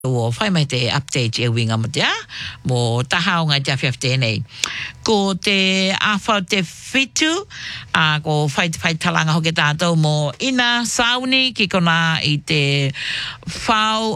o fai mai te update e winga mo te a mo tahao ngai te 15 nei ko te awha te fitu ko fai talanga hoke tātou mo ina sauni ki kona i te whau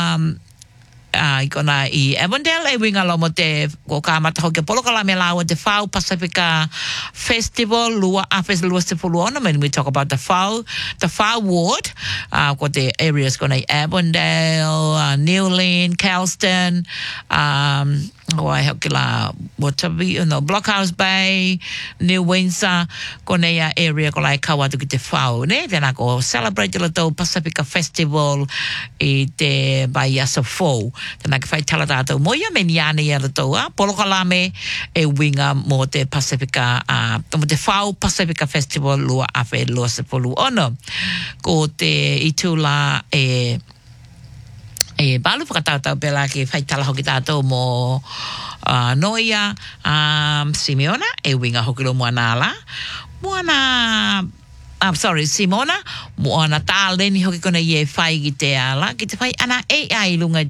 I kona I Avondale e winga lo mo te ko ka mata hoke polokala me lawa te Whau Pacifica Festival lua afes lua se fuluona when we talk about the Whau ward ko te areas kona I Avondale Newlyn Kelston I hope la Watabi Blockhouse Bay New Windsor kona ia area ko lai kawatu ki te Whau ne then ko celebrate le tau Pacifica Festival I te Baia Safo tēnā ki whai tala tātou moia me niane ia ratoa polokalame e winga mo te Pacifica mo te Whau Pacifica Festival lua awhe lua se polu ono ko te itula e balu whakatātou pela ki whai tala hoki tātou mo Noia Simeona e winga hoki lo moana I'm sorry, Simona, moana tāleni hoki kona ie whai ki te ala, ki te whai ana AI lunga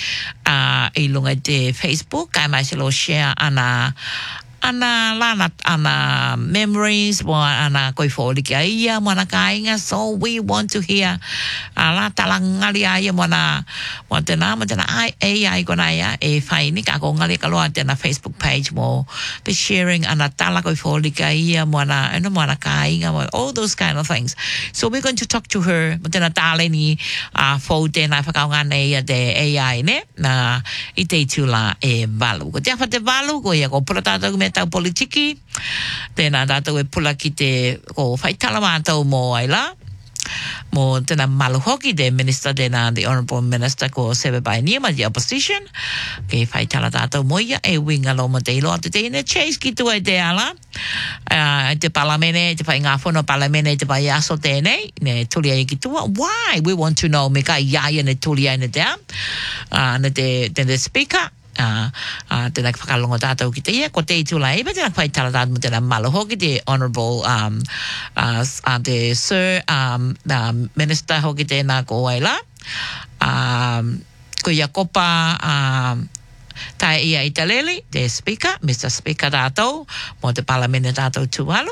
te Facebook, kai mai se lo share ana memories, mo ana koi whori ki aia, mo ana kainga, so we want to hear ala talangali aia mo tēnā AI kona ia e whai ni ka ko ngali ka loa tēnā Facebook page mo the sharing ana tala koi whori ki aia mo ana kainga, all those kind of things. So we're going to talk to her mo tēnā tāleni fo tēnā whakaunga nei a te AI ne, na I te tula e walu. Ko te awha te walu, ko ia ko pura tātou me tau politiki, tēnā tātou e pula ki te ko whaitala mātou mō aila, mō tēnā malu hoki te minister tēnā, the Honourable Minister ko Sebe Bainiema, the opposition, ke whaitala tātou moia e winga lo mo te iloa te tēne chase ki tua te ala, te palamene, te whai ngā whono palamene, te whai aso tēnei, ne tulia i ki tua, why? We want to know, me ka iaia ne tulia i ne te ne te speaker, tēnā ki whakalongo tātou ki te ia, ko te itula eba, tēnā whai tala tātou mo tēnā malo hoki, te Honourable te Sir Minister hoki tēnā ko waila, ko ia kopa tai ia I te leli, te speaker, Mr. Speaker tātou, mo te palamene tātou tualu,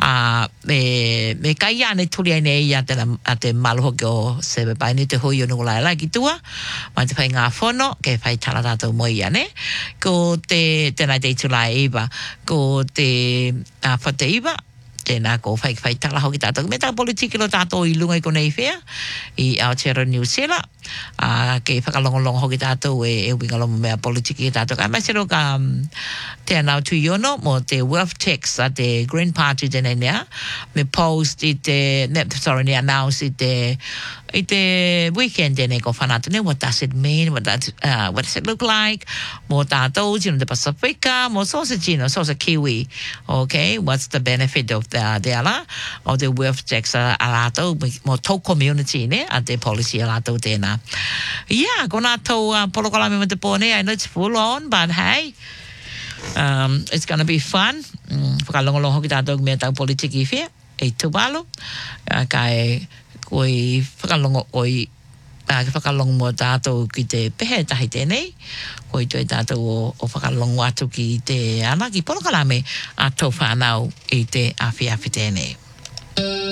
me kai ia ne turi ai nei ia te malu hoki o Sebe Baini, te hui o nungula ki tua, mai te whai ngā whono, ke whai tala tātou mo ia ne, ko tēnā te itulai iwa, ko te whate iwa, tēnā ko whai tala hoki tātou, me tā politiki lo tātou I lunga I konei whea, I Aotearoa New Zealand, ke whakalongolongo hoki tātou e wingalongo mea politiki tātou. Kai mai sero ka tēnā tui ono mo te Wealth Tax a te Green Party tēnei nea, me post I te, ne announce I te weekend tēnei ko whanatu ne, what does it mean, what does it look like, mo tātou, the Pacifica, mo sosa kiwi, okay, what's the benefit of the ala, o te Wealth Tax a rātou, mo tau community ne, a te policy a rātou tēnā. Yeah, ko nā tau polokalame mo te pōne, I know it's full on, but hey, it's gonna be fun. Whakalongolongo ki tātou mea tau politiki whea, e tuwalo, kai koi whakalongo mo tātou ki te pehe tahi tēnei, koi tui tātou o whakalongo atu ki te ana ki polokalame a tau whanau I te awhi tēnei.